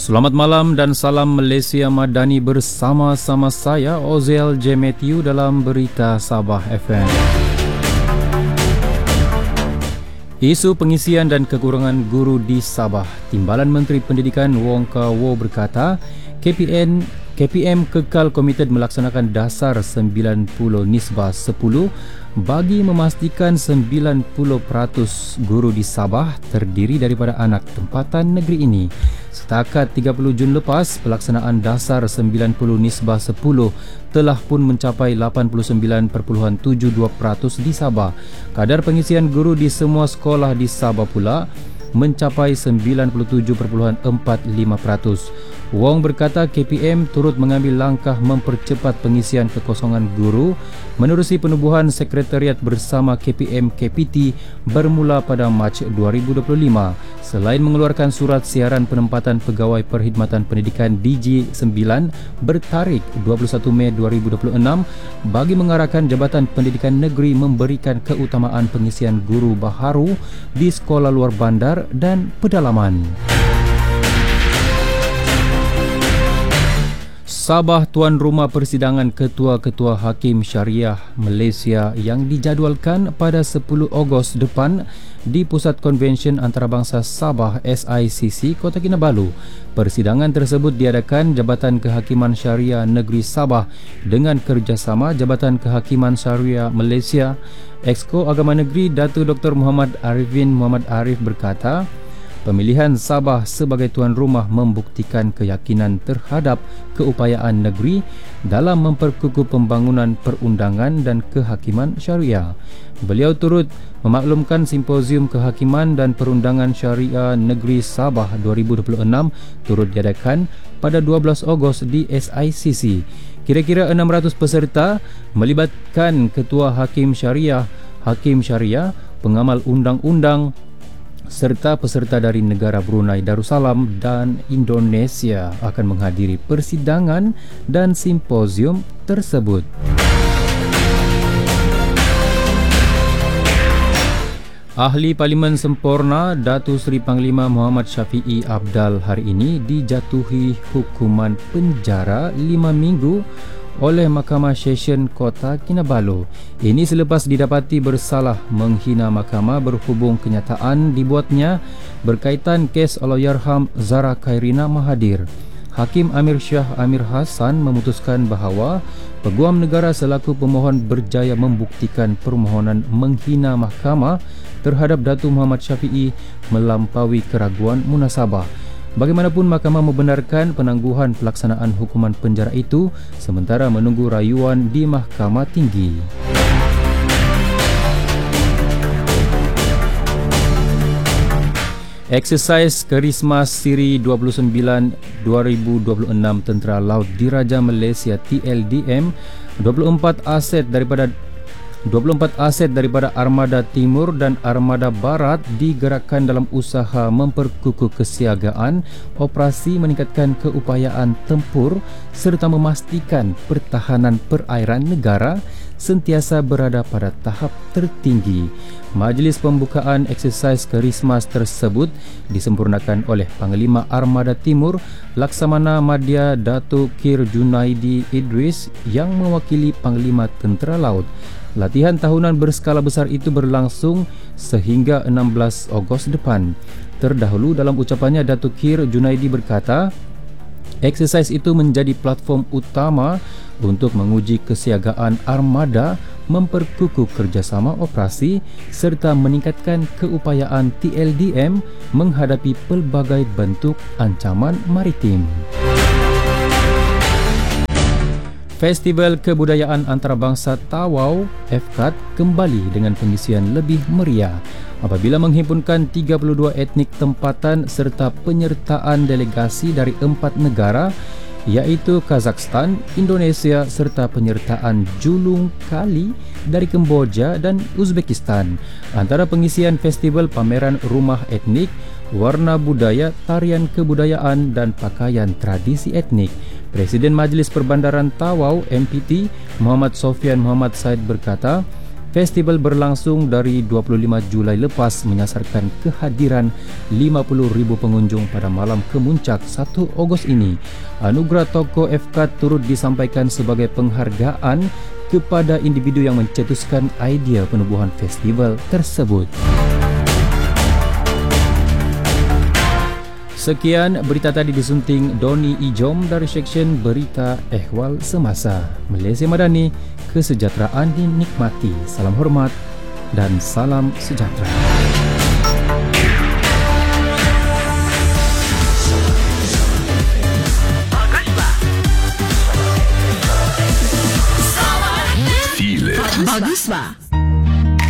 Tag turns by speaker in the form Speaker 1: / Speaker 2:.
Speaker 1: Selamat malam dan salam Malaysia Madani bersama-sama saya Ozel J. Matthew dalam Berita Sabah FM. Isu pengisian dan kekurangan guru di Sabah. Timbalan Menteri Pendidikan Wong Kah Woh berkata, KPM kekal komited melaksanakan dasar 90/10 bagi memastikan 90% guru di Sabah terdiri daripada anak tempatan negeri ini. Setakat 30 Jun lepas, pelaksanaan dasar 90/10 telah pun mencapai 89.72% di Sabah. Kadar pengisian guru di semua sekolah di Sabah pula mencapai 97.45%. Wong berkata KPM turut mengambil langkah mempercepat pengisian kekosongan guru menerusi penubuhan Sekretariat bersama KPM KPT bermula pada Mac 2025. Selain mengeluarkan surat siaran penempatan pegawai perkhidmatan pendidikan DG9 bertarikh 21 Mei 2026 bagi mengarahkan Jabatan Pendidikan Negeri memberikan keutamaan pengisian guru baharu di sekolah luar bandar dan pedalaman. Sabah tuan rumah persidangan Ketua-Ketua Hakim Syariah Malaysia yang dijadualkan pada 10 Ogos depan di Pusat Konvensyen Antarabangsa Sabah SICC Kota Kinabalu. Persidangan tersebut diadakan Jabatan Kehakiman Syariah Negeri Sabah dengan kerjasama Jabatan Kehakiman Syariah Malaysia. Exco Agama Negeri Datuk Dr. Muhammad Arifin Muhammad Arif berkata, pemilihan Sabah sebagai tuan rumah membuktikan keyakinan terhadap keupayaan negeri dalam memperkukuh pembangunan perundangan dan kehakiman syariah. Beliau turut memaklumkan Simposium Kehakiman dan Perundangan Syariah Negeri Sabah 2026 turut diadakan pada 12 Ogos di SICC. Kira-kira 600 peserta melibatkan Ketua Hakim Syariah, pengamal undang-undang serta peserta dari negara Brunei Darussalam dan Indonesia akan menghadiri persidangan dan simposium tersebut. Ahli Parlimen Sempurna Datuk Seri Panglima Muhammad Syafiee Abdal hari ini dijatuhi hukuman penjara 5 minggu oleh Mahkamah Session Kota Kinabalu. Ini selepas didapati bersalah menghina mahkamah berhubung kenyataan dibuatnya berkaitan kes Allahyarham Zara Khairina Mahathir. Hakim Amir Shah Amir Hassan memutuskan bahawa Peguam Negara selaku pemohon berjaya membuktikan permohonan menghina mahkamah terhadap Datuk Muhammad Syafiee melampaui keraguan munasabah. Bagaimanapun, mahkamah membenarkan penangguhan pelaksanaan hukuman penjara itu sementara menunggu rayuan di Mahkamah Tinggi. Eksersis Kerismas Siri 29 2026 Tentera Laut Diraja Malaysia TLDM 24 aset daripada Armada Timur dan Armada Barat digerakkan dalam usaha memperkukuh kesiagaan operasi, meningkatkan keupayaan tempur serta memastikan pertahanan perairan negara sentiasa berada pada tahap tertinggi. Majlis pembukaan eksersis Kerismas tersebut disempurnakan oleh Panglima Armada Timur Laksamana Madya Datuk Kir Junaidi Idris yang mewakili Panglima Tentera Laut. Latihan tahunan berskala besar itu berlangsung sehingga 16 Ogos depan. Terdahulu dalam ucapannya, Datuk Kir Junaidi berkata, eksersis itu menjadi platform utama untuk menguji kesiagaan armada, memperkukuh kerjasama operasi serta meningkatkan keupayaan TLDM menghadapi pelbagai bentuk ancaman maritim. Festival Kebudayaan Antarabangsa Tawau FKAT kembali dengan pengisian lebih meriah apabila menghimpunkan 32 etnik tempatan serta penyertaan delegasi dari 4 negara iaitu Kazakhstan, Indonesia serta penyertaan julung kali dari Kemboja dan Uzbekistan. Antara pengisian festival pameran rumah etnik, warna budaya, tarian kebudayaan dan pakaian tradisi etnik. Presiden Majlis Perbandaran Tawau MPT Muhammad Sofian Muhammad Said berkata, Festival berlangsung dari 25 Julai lepas menyasarkan kehadiran 50,000 pengunjung pada malam kemuncak 1 Ogos ini. Anugerah Tokoh FK turut disampaikan sebagai penghargaan kepada individu yang mencetuskan idea penubuhan festival tersebut. Sekian berita tadi disunting Doni Ijom dari Seksyen Berita Ehwal Semasa. Malaysia Madani, kesejahteraan dinikmati. Salam hormat dan salam sejahtera.
Speaker 2: Bagus, Pak.